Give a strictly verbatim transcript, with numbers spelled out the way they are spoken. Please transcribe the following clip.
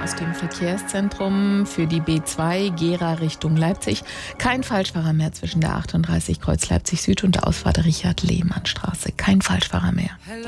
aus dem Verkehrszentrum für die B zwei Gera Richtung Leipzig. Kein Falschfahrer mehr zwischen der achtunddreißig Kreuz Leipzig Süd und der Ausfahrt Richard-Lehmann-Straße. Kein Falschfahrer mehr.